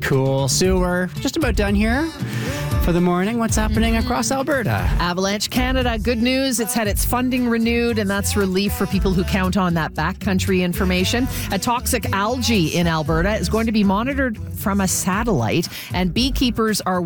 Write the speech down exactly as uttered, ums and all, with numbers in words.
Cool. Sue, we're just about done here for the morning. What's happening across Alberta? Avalanche Canada, good news. It's had its funding renewed, and that's relief for people who count on that backcountry information. A toxic algae in Alberta is going to be monitored from a satellite, and beekeepers are